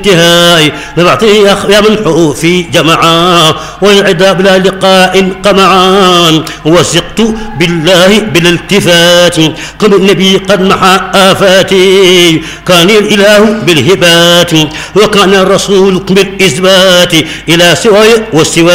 انتهاء لبعطي يا منحو في جمعا والعدا بلا لقاء قمعان وثقت بالله بالالتفات قبل النبي قد محى آفاتي كان الإله بالهبات وكان الرسول بالإثبات إلى سواي والسوى